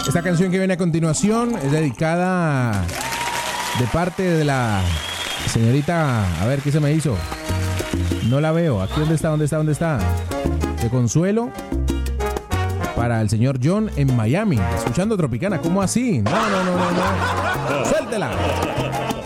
Esta canción que viene a continuación es dedicada de parte de la señorita, a ver, ¿qué se me hizo? No la veo. Aquí, ¿dónde está? ¿Dónde está? ¿Dónde está? De Consuelo para el señor John en Miami, escuchando Tropicana. ¿Cómo así? No. Suéltela.